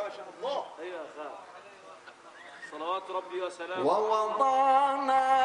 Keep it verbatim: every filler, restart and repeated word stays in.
ما شاء الله. ايوه يا خال. صلوات ربي وسلامه. ووضعنا